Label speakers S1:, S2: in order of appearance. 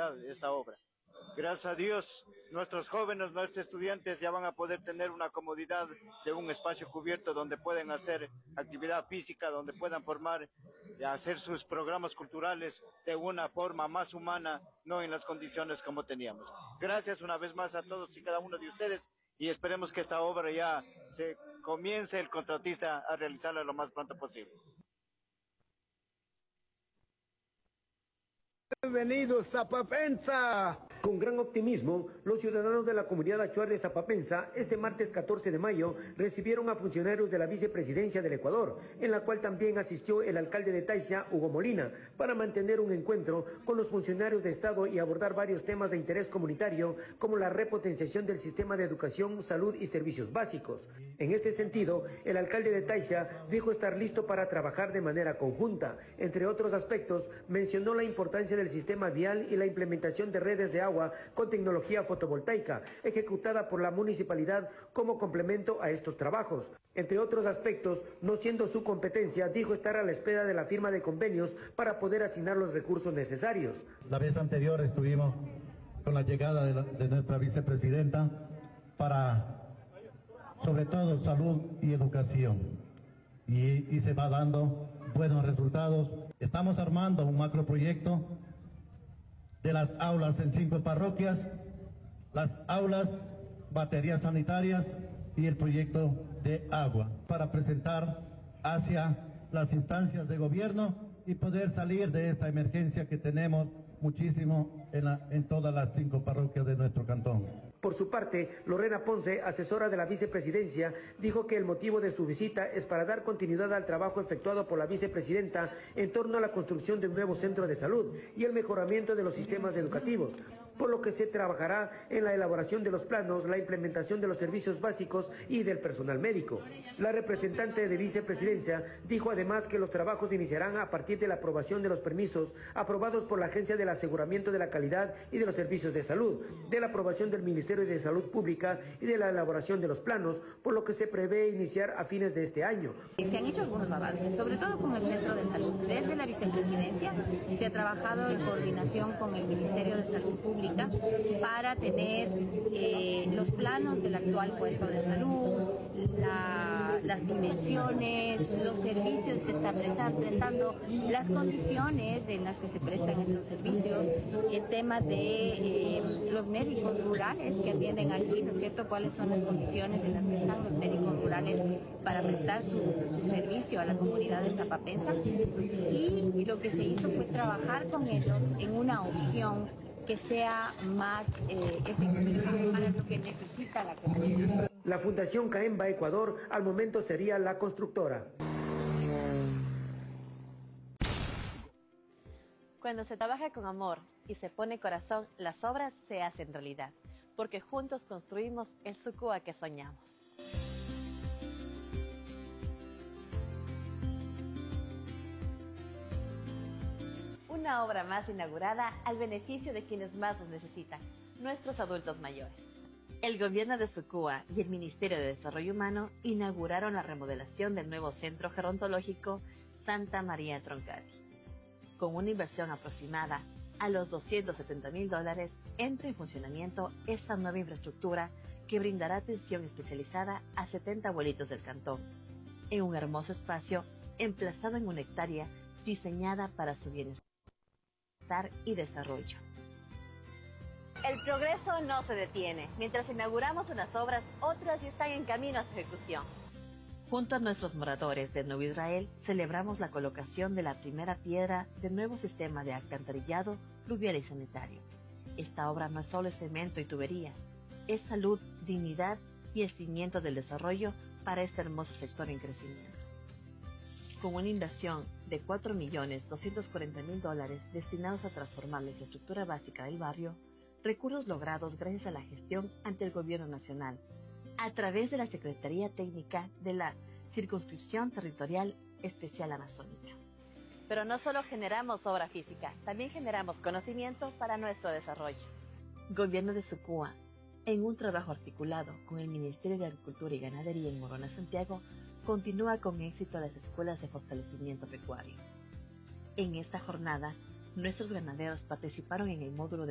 S1: realidad esta obra. Gracias a Dios, nuestros jóvenes, nuestros estudiantes ya van a poder tener una comodidad de un espacio cubierto donde pueden hacer actividad física, donde puedan formar y hacer sus programas culturales de una forma más humana, no en las condiciones como teníamos. Gracias una vez más a todos y cada uno de ustedes y esperemos que esta obra ya se comience el contratista a realizarla lo más pronto posible.
S2: Bienvenidos, Zapapensa.
S3: Con gran optimismo, los ciudadanos de la comunidad achuar de Zapapensa, este martes 14 de mayo, recibieron a funcionarios de la vicepresidencia del Ecuador, en la cual también asistió el alcalde de Taixa, Hugo Molina, para mantener un encuentro con los funcionarios de Estado y abordar varios temas de interés comunitario, como la repotenciación del sistema de educación, salud y servicios básicos. En este sentido, el alcalde de Taixa dijo estar listo para trabajar de manera conjunta. Entre otros aspectos, mencionó la importancia del sistema vial y la implementación de redes de agua con tecnología fotovoltaica, ejecutada por la municipalidad como complemento a estos trabajos. Entre otros aspectos, no siendo su competencia, dijo estar a la espera de la firma de convenios para poder asignar los recursos necesarios.
S4: La vez anterior estuvimos con la llegada de nuestra vicepresidenta para, sobre todo, salud y educación. Y se va dando buenos resultados. Estamos armando un macroproyecto de las aulas en 5 parroquias, las aulas, baterías sanitarias y el proyecto de agua para presentar hacia las instancias de gobierno y poder salir de esta emergencia que tenemos muchísimo en todas las 5 parroquias de nuestro cantón.
S3: Por su parte, Lorena Ponce, asesora de la vicepresidencia, dijo que el motivo de su visita es para dar continuidad al trabajo efectuado por la vicepresidenta en torno a la construcción de un nuevo centro de salud y el mejoramiento de los sistemas educativos, por lo que se trabajará en la elaboración de los planos, la implementación de los servicios básicos y del personal médico. La representante de vicepresidencia dijo además que los trabajos iniciarán a partir de la aprobación de los permisos aprobados por la Agencia del Aseguramiento de la Calidad y de los Servicios de Salud, de la aprobación del Ministerio de Salud Pública y de la elaboración de los planos, por lo que se prevé iniciar a fines de este año.
S5: Se han hecho algunos avances, sobre todo con el centro de salud. Desde la vicepresidencia se ha trabajado en coordinación con el Ministerio de Salud Pública para tener los planos del actual puesto de salud, las dimensiones, los servicios que está prestando, las condiciones en las que se prestan estos servicios, el tema de los médicos rurales que atienden aquí, ¿no es cierto?, cuáles son las condiciones en las que están los médicos rurales para prestar su servicio a la comunidad de Zapapensa. Y lo que se hizo fue trabajar con ellos en una opción que sea más efectiva para lo que necesita la comunidad.
S3: La Fundación Caemba Ecuador al momento sería la constructora.
S6: Cuando se trabaja con amor y se pone corazón, las obras se hacen realidad, porque juntos construimos el Sucúa que soñamos. Una obra más inaugurada al beneficio de quienes más nos necesitan, nuestros adultos mayores. El gobierno de Sucúa y el Ministerio de Desarrollo Humano inauguraron la remodelación del nuevo centro gerontológico Santa María Troncati. Con una inversión aproximada a los $270.000, entra en funcionamiento esta nueva infraestructura que brindará atención especializada a 70 abuelitos del cantón, en un hermoso espacio emplazado en una hectárea diseñada para su bienestar y desarrollo. El progreso no se detiene. Mientras inauguramos unas obras, otras ya están en camino a su ejecución. Junto a nuestros moradores de Nuevo Israel, celebramos la colocación de la primera piedra del nuevo sistema de alcantarillado, pluvial y sanitario. Esta obra no es solo cemento y tubería, es salud, dignidad y el cimiento del desarrollo para este hermoso sector en crecimiento. Con una inversión de $4.240.000 destinados a transformar la infraestructura básica del barrio, recursos logrados gracias a la gestión ante el Gobierno Nacional, a través de la Secretaría Técnica de la Circunscripción Territorial Especial Amazónica. Pero no solo generamos obra física, también generamos conocimiento para nuestro desarrollo. Gobierno de Sucúa, en un trabajo articulado con el Ministerio de Agricultura y Ganadería en Morona, Santiago, continúa con éxito las escuelas de fortalecimiento pecuario. En esta jornada, nuestros ganaderos participaron en el módulo de